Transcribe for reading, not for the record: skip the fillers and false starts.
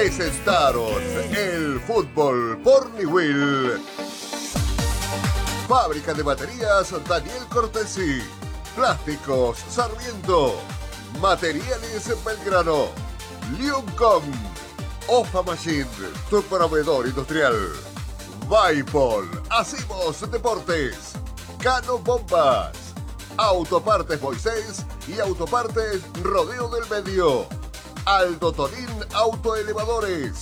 presentaron el fútbol por Niwil. Fábrica de baterías Daniel Cortesi. Plásticos Sarmiento. Materiales Belgrano. Liuncom. Ofa Machine, tu proveedor industrial. Vaipol, Hacemos Deportes. Cano Bombas. Autopartes Moisés y Autopartes Rodeo del Medio. Aldo Tonín Autoelevadores.